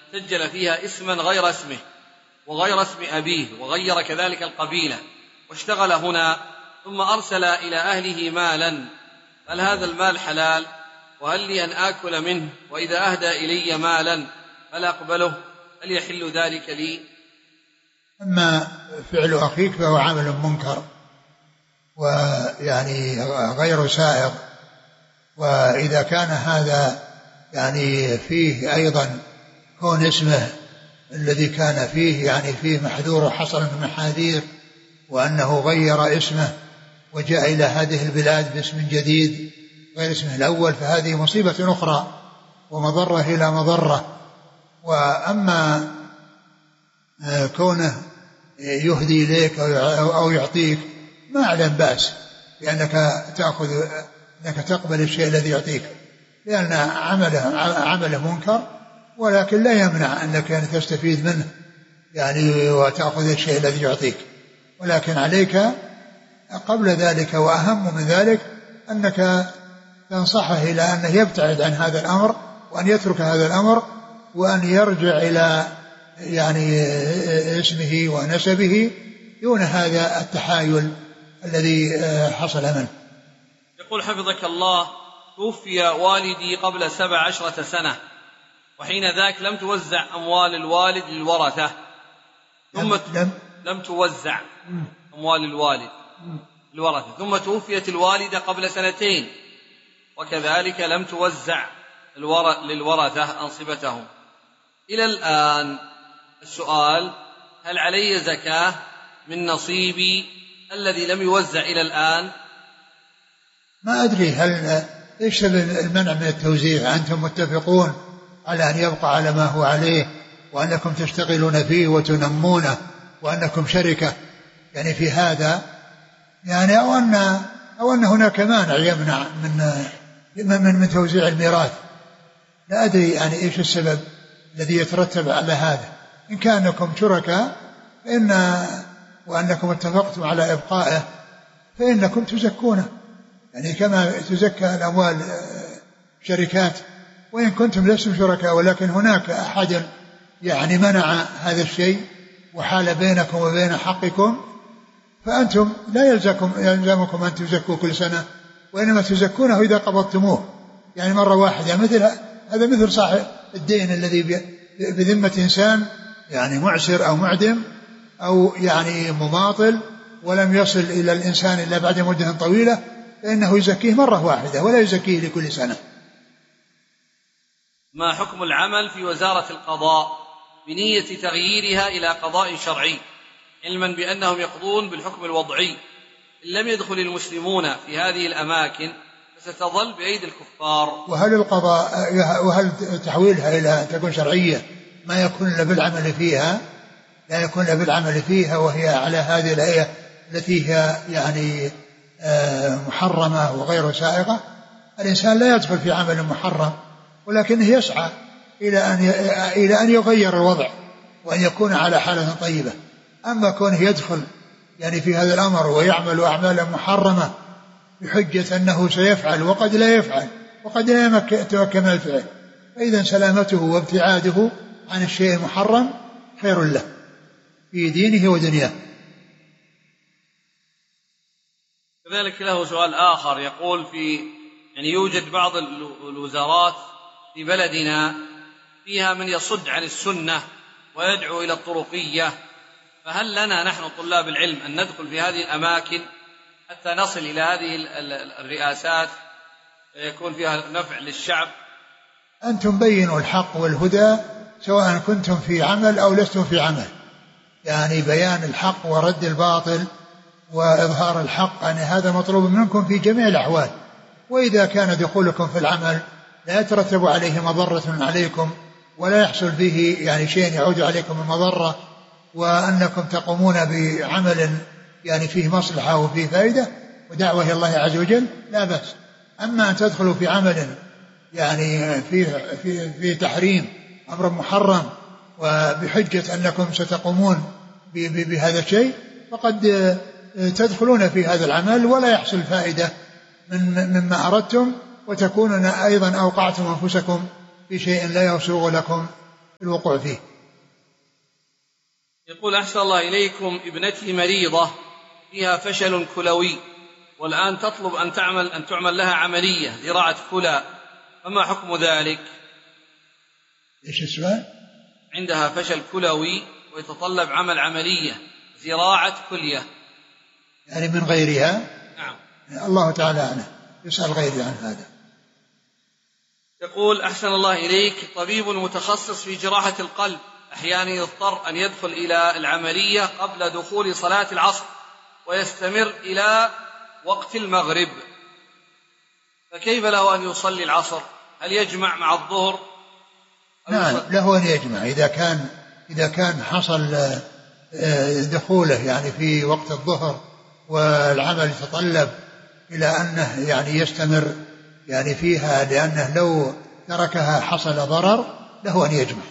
سجل فيها اسما غير اسمه وغير اسم أبيه وغير كذلك القبيلة واشتغل هنا ثم أرسل إلى أهله مالا، هل هذا المال حلال؟ وهل لي أن آكل منه؟ وإذا أهدى إلي مالا هل أقبله؟ هل يحل ذلك لي؟ أما فعل أخيك فهو عمل منكر ويعني غير سائغ، وإذا كان هذا يعني فيه أيضا كون اسمه الذي كان فيه يعني فيه محذور وحصل من محاذير، وأنه غير اسمه وجاء إلى هذه البلاد باسم جديد غير اسمه الأول، فهذه مصيبة أخرى ومضرة إلى مضرة. وأما كونه يهدي إليك أو يعطيك ما أعلم بأس لأنك تقبل الشيء الذي يعطيك، لأن عمله منكر، ولكن لا يمنع أنك تستفيد منه يعني وتأخذ الشيء الذي يعطيك، ولكن عليك قبل ذلك وأهم من ذلك أنك تنصحه إلى أنه يبتعد عن هذا الأمر وأن يترك هذا الأمر وأن يرجع إلى يعني اسمه ونسبه دون هذا التحايل الذي حصل منه. يقول حفظك الله: توفي والدي قبل 17 سنة، وحين ذاك لم توزع أموال الوالد للورثة، لم توزع أموال الوالد للورثة، ثم توفيت الوالدة قبل 2 سنين، وكذلك لم توزع للورثة أنصبتهم إلى الآن. السؤال: هل علي زكاة من نصيبي الذي لم يوزع إلى الآن؟ ما أدري إيش المنع من التوزيع؟ أنتم متفقون على أن يبقى على ما هو عليه وأنكم تشتغلون فيه وتنمونه وأنكم شركة يعني في هذا، يعني أو أن هناك مانع يمنع من توزيع الميراث. لا أدري يعني إيش السبب الذي يترتب على هذا. إن كانكم شركاء وأنكم اتفقتم على إبقائه فإنكم تزكونه، يعني كما تزكى الأموال شركات. وإن كنتم لستم شركاء ولكن هناك أحد يعني منع هذا الشيء وحال بينكم وبين حقكم، فأنتم لا يلزمكم أن تزكوا كل سنة، وإنما تزكونه إذا قبضتموه يعني مرة واحدة. هذا مثل صاحب الدين الذي بذمة إنسان يعني معسر أو معدم أو يعني مماطل ولم يصل إلى الإنسان إلا بعد مدة طويلة، فإنه يزكيه مرة واحدة ولا يزكيه لكل سنة. ما حكم العمل في وزارة القضاء بنية تغييرها إلى قضاء شرعي، علما بأنهم يقضون بالحكم الوضعي؟ إن لم يدخل المسلمون في هذه الأماكن فستظل بأيدي الكفار. وهل تحويلها إلى أن تكون شرعية ما يكون إلا بالعمل فيها، لا يكون إلا بالعمل فيها وهي على هذه الهيئة التي هي يعني محرمة وغير سائغة؟ الإنسان لا يدخل في عمل محرم، ولكنه يسعى إلى أن يغير الوضع وأن يكون على حالة طيبة. أما كونه يدخل يعني في هذا الأمر ويعمل أعمالا محرمة بحجة أنه سيفعل وقد لا يفعل وقد لا يتمكن من الفعل، فإذا سلامته وابتعاده عن الشيء المحرم خير له في دينه ودنياه. كذلك له سؤال آخر يقول: يعني يوجد بعض الوزارات في بلدنا فيها من يصد عن السنة ويدعو إلى الطرقية، فهل لنا نحن طلاب العلم أن ندخل في هذه الأماكن حتى نصل إلى هذه الرئاسات يكون فيها نفع للشعب؟ أنتم بينوا الحق والهدى سواء كنتم في عمل أو لستم في عمل، يعني بيان الحق ورد الباطل وإظهار الحق، يعني هذا مطلوب منكم في جميع الأحوال. وإذا كان دخولكم في العمل لا يترتب عليه مضرة عليكم ولا يحصل به يعني شيء يعود عليكم المضرة، وأنكم تقومون بعمل يعني فيه مصلحة وفيه فائدة ودعوة إلى الله عز وجل، لا بأس. أما أن تدخلوا في عمل يعني في تحريم أمر محرم وبحجة أنكم ستقومون بهذا الشيء، فقد تدخلون في هذا العمل ولا يحصل فائدة مما أردتم، وتكونون أيضا أوقعتم أنفسكم في شيء لا يسوغ لكم الوقوع فيه. يقول أحسن الله إليكم، ابنتي مريضة فيها فشل كلوي، والآن تطلب أن تعمل لها عملية زراعة كلى، فما حكم ذلك؟ إيش السؤال؟ عندها فشل كلوي ويتطلب عمل عملية زراعة كلية. يعني من غيرها؟ نعم. الله تعالى أعلم، يسأل غيري عن هذا. يقول أحسن الله إليك، طبيب متخصص في جراحة القلب أحيانا يضطر أن يدخل إلى العملية قبل دخول صلاة العصر ويستمر إلى وقت المغرب، فكيف له أن يصلي العصر؟ هل يجمع مع الظهر؟ نعم، له أن يجمع إذا كان حصل دخوله يعني في وقت الظهر والعمل يتطلب إلى أنه يعني يستمر يعني فيها، لأنه لو تركها حصل ضرر، له أن يجمع.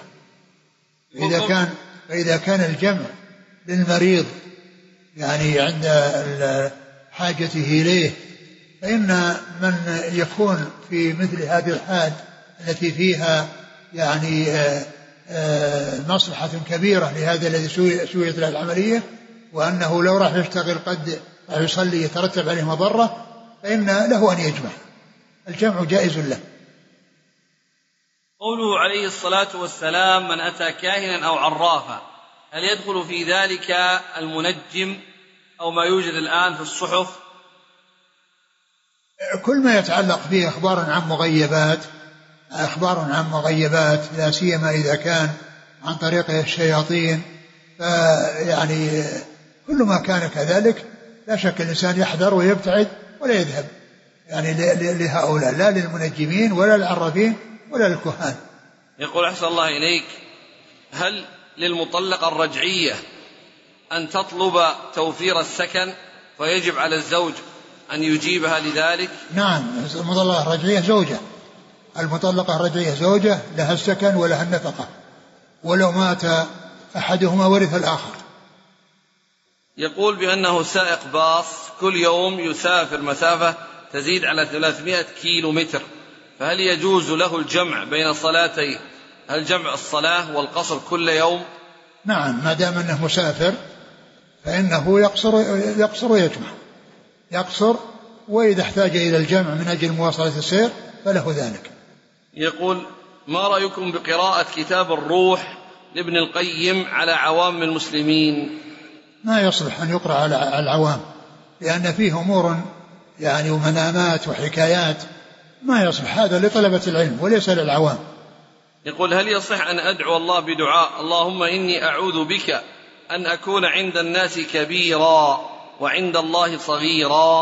فإذا كان الجمع للمريض يعني عند حاجته إليه، فإن من يكون في مثل هذه الحال التي فيها يعني مصلحة كبيرة لهذا الذي سويت له العملية، وأنه لو راح يشتغل قد يصلي يترتب عليه مضرة، فإن له أن يجمع، الجمع جائز له. قوله عليه الصلاة والسلام: من أتى كاهنا أو عرافا، هل يدخل في ذلك المنجم أو ما يوجد الآن في الصحف؟ كل ما يتعلق به أخبار عن مغيبات، لا سيما إذا كان عن طريق الشياطين، فيعني كل ما كان كذلك لا شك الإنسان يحذر ويبتعد ولا يذهب يعني لهؤلاء، لا للمنجمين ولا للعرافين ولا للكهان. يقول أحسن الله إليك، هل للمطلقة الرجعية أن تطلب توفير السكن ويجب على الزوج أن يجيبها لذلك؟ نعم، المطلقة الرجعية زوجة لها السكن ولها النفقة، ولو مات أحدهما ورث الآخر. يقول بأنه سائق باص كل يوم يسافر مسافة تزيد على 300 كيلو متر، فهل يجوز له الجمع بين صلاتي، هل جمع الصلاة والقصر كل يوم؟ نعم، ما دام أنه مسافر فإنه يقصر ويجمع، يقصر، وإذا احتاج إلى الجمع من أجل مواصلة السير فله ذلك. يقول: ما رأيكم بقراءة كتاب الروح لابن القيم على عوام المسلمين؟ ما يصلح أن يقرأ على العوام، لأن فيه أمور يعني ومنامات وحكايات، ما يصلح، هذا لطلبة العلم وليس للعوام. يقول: هل يصح أن أدعو الله بدعاء اللهم إني أعوذ بك أن أكون عند الناس كبيرا وعند الله صغيرا؟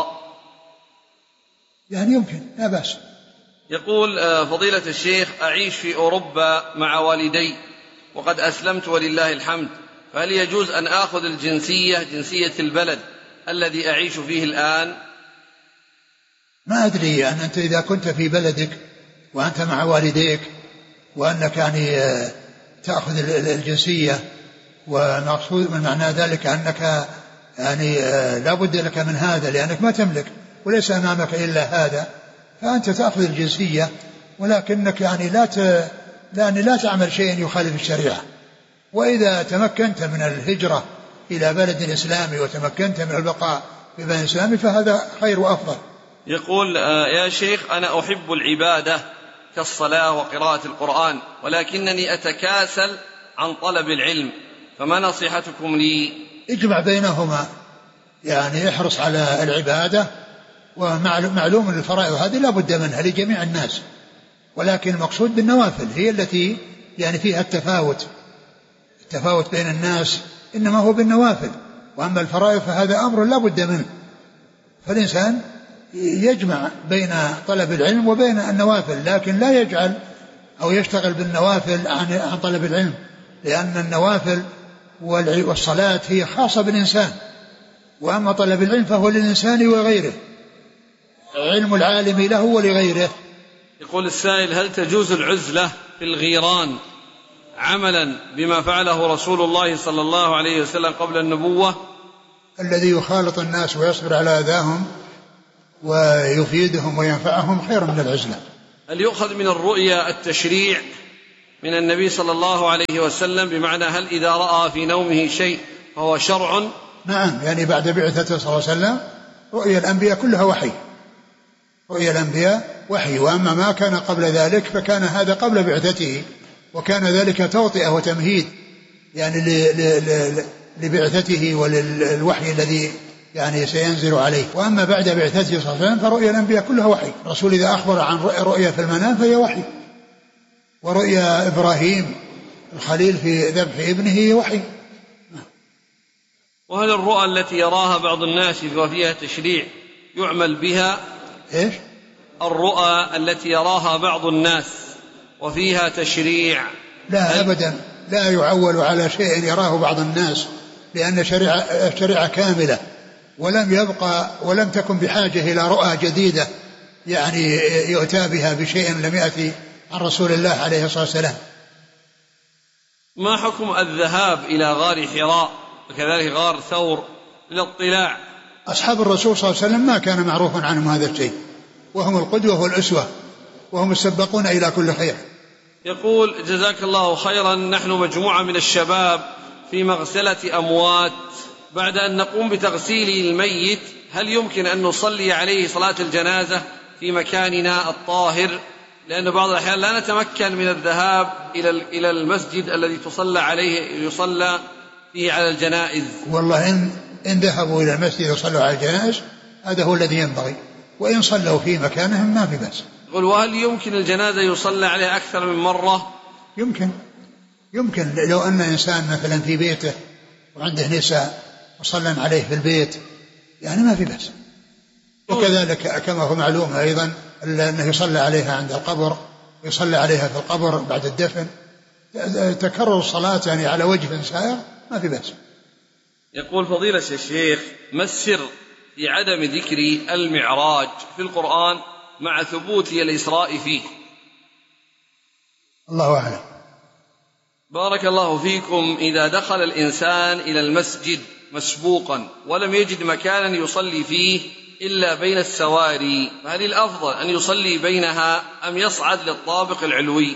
يعني يمكن، لا بأس. يقول: فضيلة الشيخ، أعيش في أوروبا مع والدي وقد أسلمت ولله الحمد، فهل يجوز أن آخذ جنسية البلد الذي أعيش فيه الآن؟ ما أدري أنت إذا كنت في بلدك وأنت مع والديك وأنك يعني تأخذ الجنسية، ومقصود من معنى ذلك أنك يعني لا بد لك من هذا لأنك ما تملك وليس أمامك إلا هذا، فأنت تأخذ الجنسية، ولكنك يعني لا تعمل شيئا يخالف الشريعة. وإذا تمكنت من الهجرة إلى بلد إسلامي وتمكنت من البقاء في بلد إسلامي فهذا خير وأفضل. يقول: يا شيخ، أنا أحب العبادة كالصلاة وقراءة القرآن، ولكنني أتكاسل عن طلب العلم، فما نصيحتكم لي؟ اجمع بينهما، يعني احرص على العبادة، ومعلوم الفرائض هذه لا بد منها لجميع الناس، ولكن المقصود بالنوافل هي التي يعني فيها التفاوت بين الناس، إنما هو بالنوافل، وأما الفرائض فهذا أمر لا بد منه، فالإنسان يجمع بين طلب العلم وبين النوافل، لكن لا يجعل أو يشتغل بالنوافل عن طلب العلم، لأن النوافل والصلاة هي خاصة بالإنسان، وأما طلب العلم فهو للإنسان وغيره، علم العالم له ولغيره. يقول السائل: هل تجوز العزلة في الغيران عملا بما فعله رسول الله صلى الله عليه وسلم قبل النبوة؟ الذي يخالط الناس ويصبر على أذاهم ويفيدهم وينفعهم خير من العزلة. هل يؤخذ من الرؤيا التشريع من النبي صلى الله عليه وسلم، بمعنى هل إذا رأى في نومه شيء فهو شرع؟ نعم، يعني بعد بعثته صلى الله عليه وسلم رؤيا الأنبياء كلها وحي، رؤيا الأنبياء وحي، وأما ما كان قبل ذلك فكان هذا قبل بعثته، وكان ذلك توطئة وتمهيد يعني لبعثته وللوحي الذي يعني سينزل عليه. وأما بعد بعثته صلى الله عليه وسلم فرؤيا الأنبياء كلها وحي. الرسول إذا أخبر عن رؤيا في المنام فهي وحي، ورؤيا إبراهيم الخليل في ذبح ابنه هي وحي. وهل الرؤى التي يراها بعض الناس وفيها تشريع يعمل بها؟ إيش؟ الرؤى التي يراها بعض الناس وفيها تشريع. لا أبدا، لا يعول على شيء يراه بعض الناس، لأن شريعة كاملة، ولم تكن بحاجة إلى رؤى جديدة يعني يؤتى بها بشيء لم يأتي عن رسول الله عليه الصلاة والسلام. ما حكم الذهاب إلى غار حراء وكذلك غار ثور للاطلاع؟ أصحاب الرسول صلى الله عليه وسلم ما كان معروفا عنهم هذا الشيء، وهم القدوة والأسوة، وهم السباقون إلى كل خير. يقول جزاك الله خيرا، نحن مجموعة من الشباب في مغسلة أموات، بعد أن نقوم بتغسيل الميت هل يمكن أن نصلي عليه صلاة الجنازة في مكاننا الطاهر؟ لأن بعض الأحيان لا نتمكن من الذهاب إلى المسجد الذي يصلى فيه على الجنائز. والله إن ذهبوا إلى المسجد يصلوا على الجنائز هذا هو الذي ينبغي، وإن صلوا في مكانهم ما في بأس. يقول وهل يمكن الجنازة يصلى عليها أكثر من مرة؟ يمكن لو أن إنسان مثلا في بيته وعنده نساء وصلى عليه في البيت يعني ما في بأس. وكذلك كما هو معلوم أيضا أنه يصلى عليها عند القبر، يصلى عليها في القبر بعد الدفن، تكرر الصلاة يعني على وجه سائر ما في بأس. يقول فضيلة الشيخ، ما السر في عدم ذكر المعراج في القرآن مع ثبوت الإسراء فيه؟ الله أعلم. بارك الله فيكم. إذا دخل الإنسان إلى المسجد مسبوقا ولم يجد مكانا يصلي فيه إلا بين السواري، فهل الأفضل أن يصلي بينها أم يصعد للطابق العلوي؟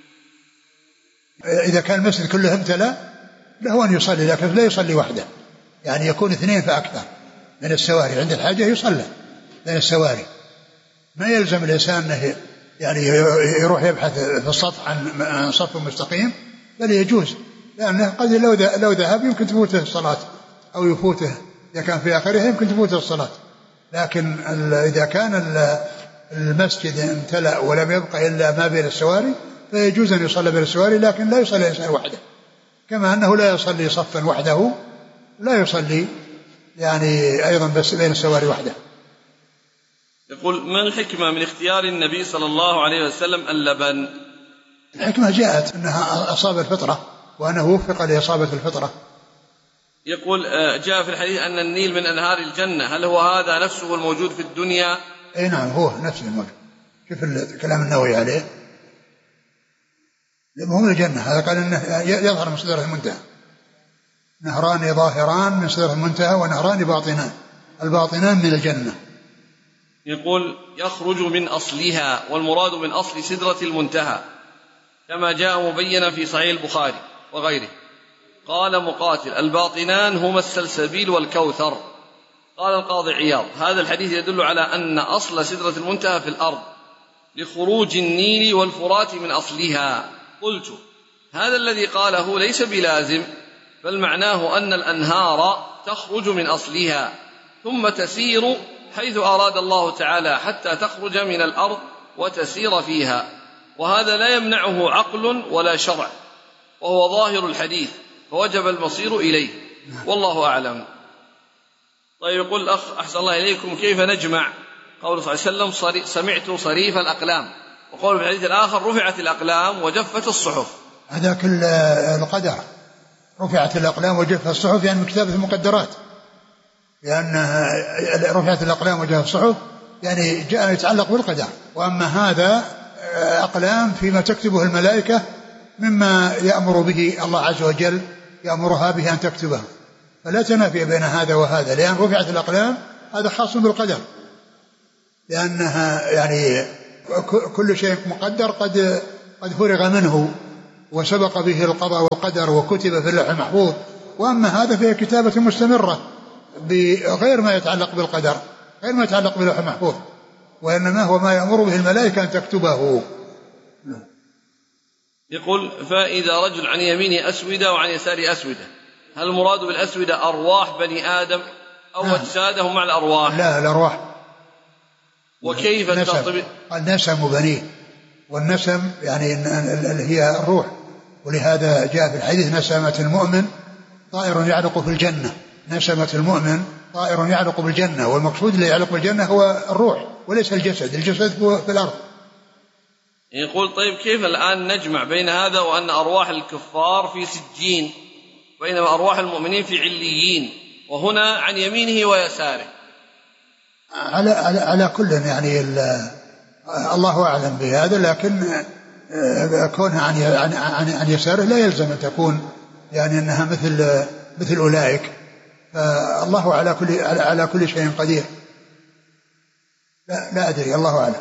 إذا كان المسجد كله امتلأ له أن يصلي، لكن لا يصلي وحده، يعني يكون اثنين فأكثر من السواري، عند الحاجة يصلى بين السواري. ما يلزم الإنسان أنه يعني يروح يبحث في السطح عن صف مستقيم، بل يجوز، لأنه قد لو ذهب يمكن تفوته الصلاة، أو يفوته إذا كان في آخره يمكن تفوته الصلاة. لكن إذا كان المسجد امتلأ ولم يبقى إلا ما بين السواري فيجوز أن يصلي بين السواري، لكن لا يصلي الإنسان وحده، كما أنه لا يصلي صفا وحده، لا يصلي يعني أيضا بس بين السواري وحده. يقول ما الحكمة من اختيار النبي صلى الله عليه وسلم اللبن؟ الحكمة جاءت أنها أصاب الفطرة، وأنه وفق لإصابة الفطرة. يقول جاء في الحديث أن النيل من أنهار الجنة، هل هو هذا نفسه الموجود في الدنيا؟ أي نعم، هو نفسه الموجود. شوف الكلام النووي عليه، هو من الجنة، هذا قال أنه يظهر من صدر المنتهى، نهران ظاهران من صدر المنتهى ونهران باطنان، الباطنان من الجنة. يقول يخرج من أصلها، والمراد من أصل سدرة المنتهى كما جاء مبينا في صحيح البخاري وغيره. قال مقاتل الباطنان هما السلسبيل والكوثر. قال القاضي عياض هذا الحديث يدل على أن أصل سدرة المنتهى في الأرض لخروج النيل والفرات من أصلها. قلت هذا الذي قاله ليس بلازم، بل معناه أن الأنهار تخرج من أصلها ثم تسير حيث أراد الله تعالى حتى تخرج من الأرض وتسير فيها، وهذا لا يمنعه عقل ولا شرع، وهو ظاهر الحديث، فوجب المصير إليه، والله أعلم. طيب يقول الأخ أحسن الله إليكم، كيف نجمع قول صلى الله عليه وسلم سمعت صريف الأقلام، وقول في الحديث الآخر رفعت الأقلام وجفت الصحف؟ هذا كل القدر، رفعت الأقلام وجفت الصحف يعني من كتابة المقدرات، لأن رفعت الأقلام وجفت الصحف يعني جاء يتعلق بالقدر. وأما هذا أقلام فيما تكتبه الملائكة مما يأمر به الله عز وجل، يأمرها به أن تكتبه، فلا تنافي بين هذا وهذا، لأن رفعت الأقلام هذا خاص بالقدر، لأنها يعني كل شيء مقدر قد فرغ منه وسبق به القضاء والقدر وكتب في اللوح المحفوظ. وأما هذا فهي كتابة مستمرة بغير ما يتعلق بالقدر، غير ما يتعلق باللوح المحفوظ، وإنما هو ما يأمر به الملائكة أن تكتبه. يقول: فإذا رجل عن يمينه أسودة وعن يساره أسودة، هل المراد بالأسودة أرواح بني آدم أو أجسادهم مع الأرواح؟ لا، الأرواح. وكيف الترتيب؟ النسم بنيه، والنسم يعني هي الروح، ولهذا جاء في الحديث: نسمة المؤمن طائر يعلق في الجنة. نسمة المؤمن طائر يعلق بالجنة، والمقصود اللي يعلق بالجنة هو الروح وليس الجسد، الجسد هو في الأرض. يقول: طيب كيف الآن نجمع بين هذا وأن أرواح الكفار في سجين بينما أرواح المؤمنين في عليين، وهنا عن يمينه ويساره؟ على كل يعني الله أعلم بهذا، لكن كونها عن يساره لا يلزم أن تكون يعني أنها مثل أولئك، فالله على كل شيء قدير. لا أدري، الله أعلم.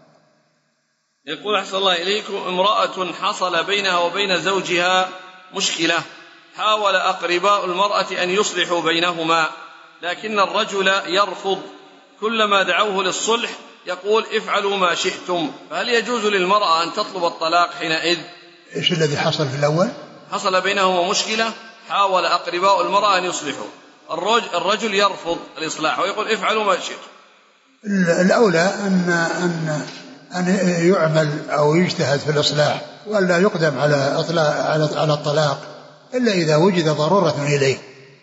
يقول: أحسن الله إليكم، امرأة حصل بينها وبين زوجها مشكلة، حاول أقرباء المرأة أن يصلحوا بينهما، لكن الرجل يرفض، كلما دعوه للصلح يقول: افعلوا ما شئتم، فهل يجوز للمرأة أن تطلب الطلاق حينئذ؟ إيش الذي حصل في الأول؟ حصل بينهما مشكلة، حاول أقرباء المرأة أن يصلحوا، الرجل يرفض الإصلاح ويقول: افعلوا ما شئتم. الأولى أن يعمل أو يجتهد في الإصلاح، ولا يقدم على الطلاق إلا إذا وجد ضرورة إليه.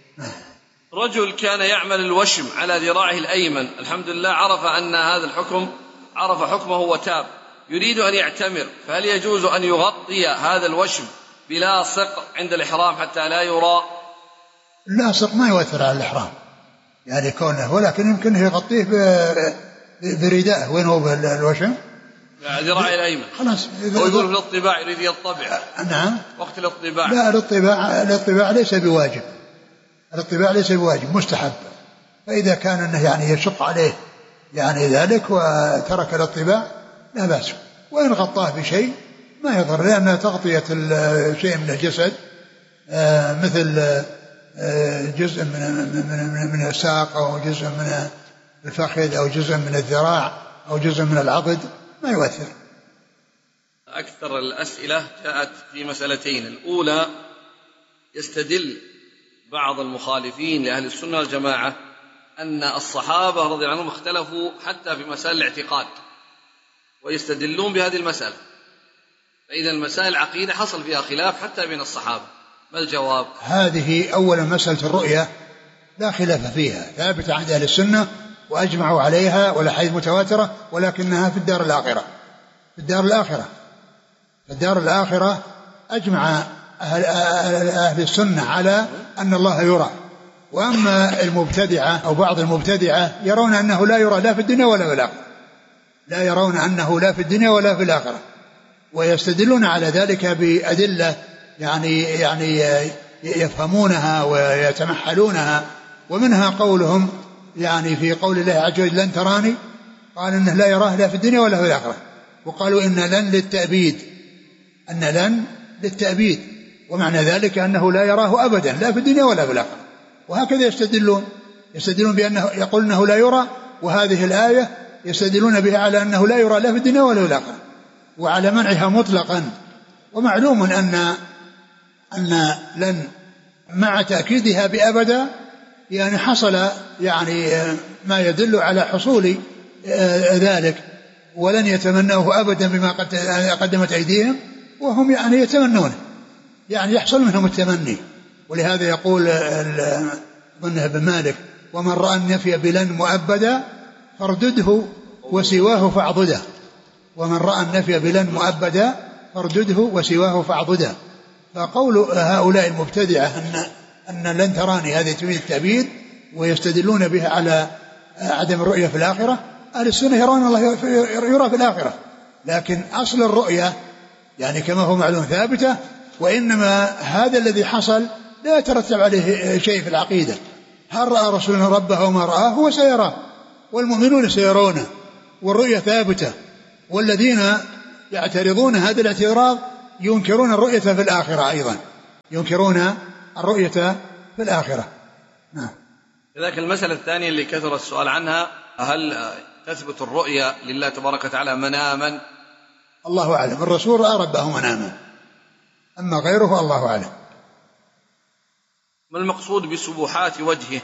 رجل كان يعمل الوشم على ذراعه الأيمن، الحمد لله عرف أن هذا الحكم، عرف حكمه وتاب، يريد أن يعتمر، فهل يجوز أن يغطي هذا الوشم بلاصق عند الإحرام حتى لا يرى؟ اللاصق ما يؤثر على الإحرام يعني كونه، ولكن يمكن يغطيه برداء. وين هو الوشم؟ ذراعه الأيمن. خلاص. هو يقول في الاطباع يريد يطبع. نعم. وقت الاطباع. لا، الاطباع ليس بواجب، الاطباع ليس بواجب، مستحب. فإذا كان أنه يعني يشق عليه يعني ذلك وترك الاطباع لا بأس، وإن غطاه بشيء ما يضر، لأن تغطية شيء من الجسد مثل جزء من الساق أو جزء من الفخذ أو جزء من الذراع أو جزء من العضد ما يؤثر. أكثر الأسئلة جاءت في مسألتين: الأولى، يستدل بعض المخالفين لأهل السنة والجماعة أن الصحابة رضي الله عنهم اختلفوا حتى في مسائل الاعتقاد، ويستدلون بهذه المسألة، فإذا المسائل العقيدة حصل فيها خلاف حتى بين الصحابة، ما الجواب؟ هذه أولا مسألة الرؤية لا خلاف فيها، ثابتة عند أهل السنة وأجمعوا عليها والأحاديث متواترة، ولكنها في الدار الآخرة. في الدار الآخرة أجمع أهل السنة على أن الله يرى. وأما المبتدعة أو بعض المبتدعة يرون أنه لا يرى لا في الدنيا ولا في الآخرة، لا يرون أنه لا في الدنيا ولا في الآخرة، ويستدلون على ذلك بأدلة يعني يفهمونها ويتمحلونها. ومنها قولهم يعني في قول الله عز وجل: لن تراني، قال إنه لا يراه لا في الدنيا ولا في الآخرة. وقالوا إن لن للتأبيد، أن لن للتأبيد، ومعنى ذلك أنه لا يراه أبدا لا في الدنيا ولا في الآخرة. وهكذا يستدلون بأنه يقول أنه لا يرى، وهذه الآية يستدلون بها على أنه لا يرى لا في الدنيا ولا في الآخرة، وعلى منعها مطلقا. ومعلوم أن لن مع تأكيدها بأبدا يعني حصل يعني ما يدل على حصول ذلك، ولن يتمنوه أبدا بما قدمت أيديهم، وهم يعني يتمنون، يعني يحصل منهم التمني. ولهذا يقول ابن مالك: ومن رأى النفي بلن مؤبدا فاردده وسواه فاعضده. ومن رأى النفي بلن مؤبدا فاردده وسواه فاعضده. فقول هؤلاء المبتدعة أن لن تراني هذه تفيد التأبيد ويستدلون بها على عدم الرؤية في الآخرة، أهل السنة يرون الله يرى في الآخرة، لكن أصل الرؤية يعني كما هو معلوم ثابتة، وإنما هذا الذي حصل لا يترتب عليه شيء في العقيدة. هل رأى رسولنا ربه وما رآه هو سيراه، والمؤمنون سيرونه، والرؤية ثابتة. والذين يعترضون هذا الاعتراض ينكرون الرؤية في الآخرة أيضا، ينكرون الرؤية في الآخرة. نعم. لذلك المسألة الثانية اللي كثر السؤال عنها، هل تثبت الرؤية لله تبارك وتعالى مناما؟ الله أعلم، الرسول رأى ربه مناما، أما غيره الله أعلم. ما المقصود بسبحات وجهه؟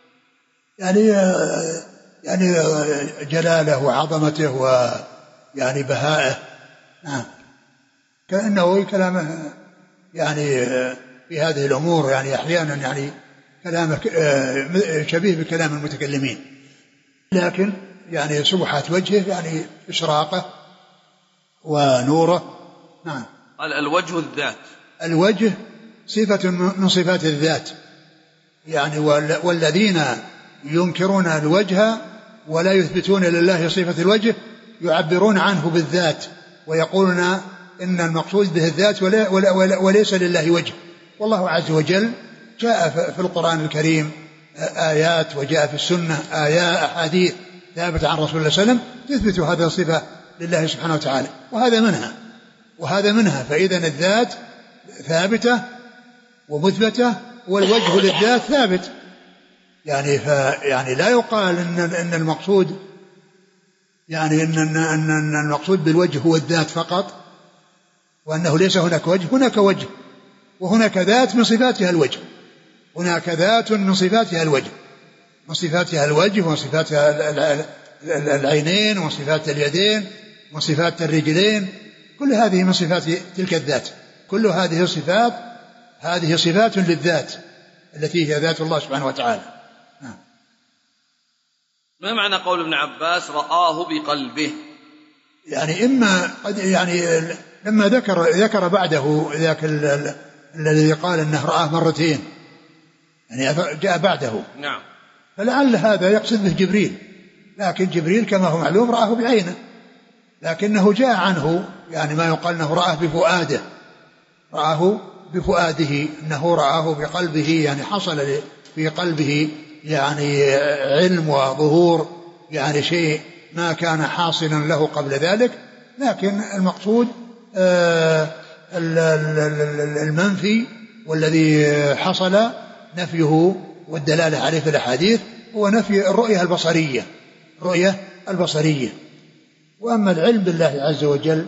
يعني جلاله وعظمته ويعني بهائه. نعم. كأنه كلامه يعني في هذه الأمور يعني أحيانا يعني كلامه شبيه بكلام المتكلمين، لكن يعني سبحات وجهه يعني إشراقه ونوره. نعم. قال الوجه الذات، الوجه صفة من صفات الذات يعني، والذين ينكرون الوجه ولا يثبتون لله صفة الوجه يعبرون عنه بالذات ويقولون إن المقصود به الذات وليس لله وجه. والله عز وجل جاء في القرآن الكريم آيات، وجاء في السنة آيات أحاديث ثابتة عن رسول الله صلى الله عليه وسلم تثبت هذا الصفة لله سبحانه وتعالى، وهذا منها. فإذا الذات ثابتة ومثبتة والوجه للذات ثابت، يعني لا يقال إن المقصود يعني إن المقصود بالوجه هو الذات فقط، وأنه ليس هناك وجه. هناك وجه وهناك ذات من صفاتها الوجه، هناك ذات من صفاتها الوجه، من صفاتها الوجه وصفاتها العينين وصفات اليدين وصفات الرجلين، كل هذه من صفات تلك الذات. كل هذه صفات للذات التي هي ذات الله سبحانه وتعالى. ما معنى قول ابن عباس رآه بقلبه؟ يعني إما يعني لما ذكر بعده ذاك الذي قال أنه رآه مرتين، يعني جاء بعده. نعم. فلعل هذا يقصد به جبريل، لكن جبريل كما هو معلوم رآه بعينه، لكنه جاء عنه يعني ما يقال أنه رآه بفؤاده، رآه بفؤاده، أنه رآه بقلبه، يعني حصل في قلبه يعني علم وظهور يعني شيء ما كان حاصلا له قبل ذلك. لكن المقصود المنفي والذي حصل نفيه والدلالة عليه في الأحاديث هو نفي الرؤية البصرية. وأما العلم بالله عز وجل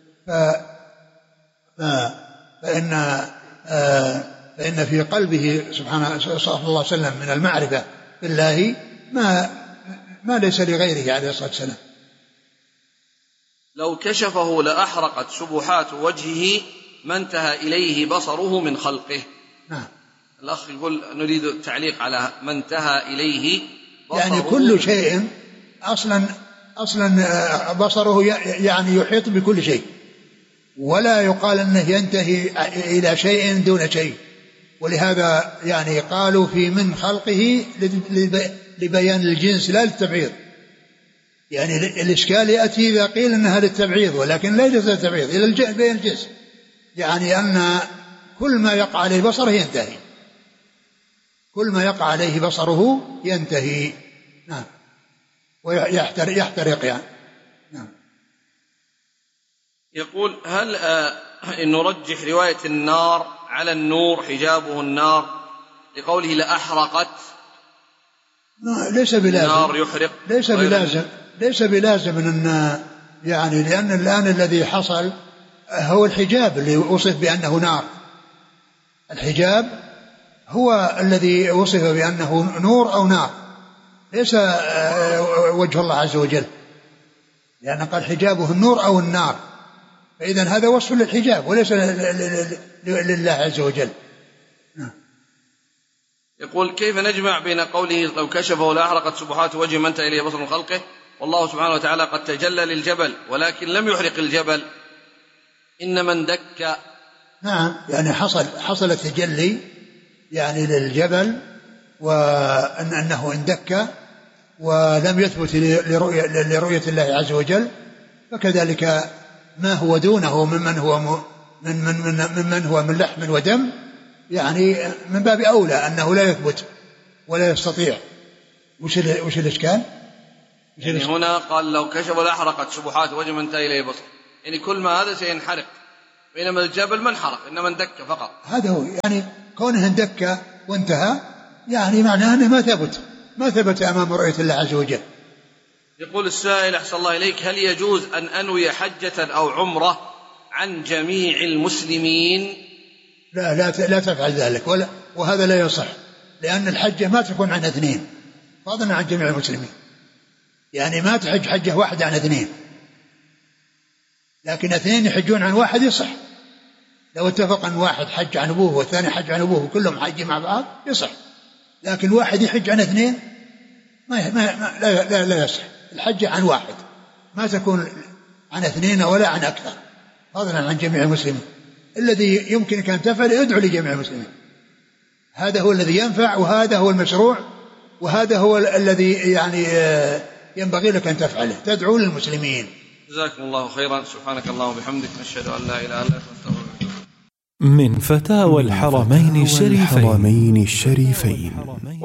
فإن في قلبه سبحانه صلى الله عليه وسلم من المعرفة بالله ما ليس لغيره عليه الصلاة والسلام. لو كشفه لأحرقت سبحات وجهه ما انتهى إليه بصره من خلقه. نعم. الأخ يقول نريد التعليق على ما انتهى إليه بصره. يعني كل شيء أصلا بصره يعني يحيط بكل شيء، ولا يقال أنه ينتهي إلى شيء دون شيء. ولهذا يعني قالوا في من خلقه لبيان الجنس لا للتبعيض. يعني الإشكال يأتي إذا قيل أنها للتبعيض، ولكن ليس للتبعيض إلى بيان الجنس، يعني أن كل ما يقع عليه بصره ينتهي، كل ما يقع عليه بصره ينتهي. نعم. ويحترق يعني. نعم. يقول هل إن نرجح رواية النار على النور حجابه النار لقوله لأحرقت؟ ليس بلازم. النار يحرق. ليس بلازم أن يعني، لأن الآن الذي حصل هو الحجاب اللي وصف بأنه نار. الحجاب هو الذي وصف بأنه نور أو نار، ليس وجه الله عز وجل، لأن قال حجابه النور أو النار، فإذن هذا وصف للحجاب وليس لله عز وجل. يقول كيف نجمع بين قوله لو كشفه لأحرقت سبحات وجه من انتهى إليه بصر من خلقه، والله سبحانه وتعالى قد تجلى للجبل ولكن لم يحرق الجبل إنما اندك. نعم، يعني حصل تجلي يعني للجبل، وأنه اندك ولم يثبت لرؤية الله عز وجل. فكذلك ما هو دونه ممن هو من لحم ودم، يعني من باب أولى أنه لا يثبت ولا يستطيع. وش الإشكال؟ يعني هنا قال لو كشف لأحرقت سبحات وجه من انتهى إليه بصر، يعني كل ما هذا سينحرق. بينما الجبل ما انحرق إنما اندك فقط. هذا هو يعني كونه اندك وانتهى يعني معناه أنه ما ثبت أمام رؤية الله عز وجل. يقول السائل أحسن الله إليك: هل يجوز أن أنوي حجة أو عمرة عن جميع المسلمين؟ لا تفعل ذلك، وهذا لا يصح، لأن الحجة ما تكون عن اثنين فضلا عن جميع المسلمين. يعني ما تحج حجة واحدة عن اثنين، لكن اثنين يحجون عن واحد يصح. لو اتفق أن واحد حج عن أبوه والثاني حج عن أبوه وكلهم حج مع بعض يصح، لكن واحد يحج عن اثنين لا يصح. الحجة عن واحد ما تكون عن اثنين ولا عن أكثر فضلا عن جميع المسلمين. الذي يمكنك أن تفعل ادعو لجميع المسلمين، هذا هو الذي ينفع، وهذا هو المشروع، وهذا هو الذي يعني ينبغي لك أن تفعله، تدعو للمسلمين. جزاكم الله خيرا. سبحانك اللهم وبحمدك، نشهد أن لا إله إلا أنت، نستغفرك. من فتاوى الحرمين الشريفين